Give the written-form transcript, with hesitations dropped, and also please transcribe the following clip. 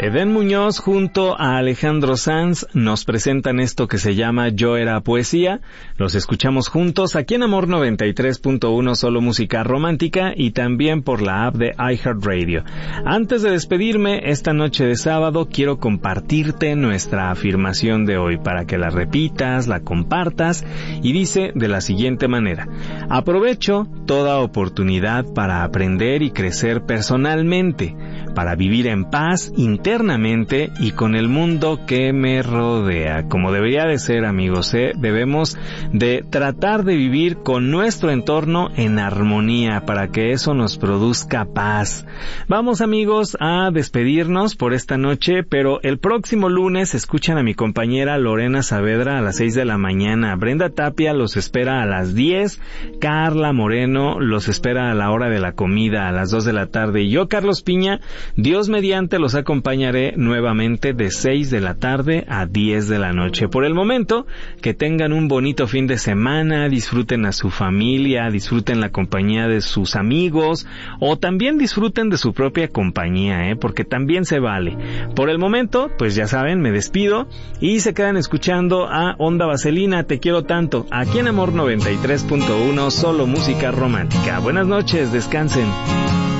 Edén Muñoz junto a Alejandro Sanz nos presentan esto que se llama Yo Era Poesía. Los escuchamos juntos aquí en Amor 93.1, solo música romántica, y también por la app de iHeartRadio. Antes de despedirme, esta noche de sábado quiero compartirte nuestra afirmación de hoy para que la repitas, la compartas, y dice de la siguiente manera: aprovecho toda oportunidad para aprender y crecer personalmente, para vivir en paz internamente y con el mundo que me rodea. Como debería de ser, amigos, debemos de tratar de vivir con nuestro entorno en armonía para que eso nos produzca paz. Vamos, amigos, a despedirnos por esta noche, pero el próximo lunes escuchan a mi compañera Lorena Saavedra a las 6 de la mañana. Brenda Tapia los espera a las 10. Carla Moreno los espera a la hora de la comida a las 2 de la tarde. Y yo, Carlos Piña, Dios mediante, los acompañaré nuevamente de 6 de la tarde a 10 de la noche. Por el momento, que tengan un bonito fin de semana, disfruten a su familia, disfruten la compañía de sus amigos, o también disfruten de su propia compañía, porque también se vale. Por el momento, pues ya saben, me despido y se quedan escuchando a Onda Vaselina, Te Quiero Tanto, aquí en Amor 93.1, solo música romántica. Buenas noches, descansen.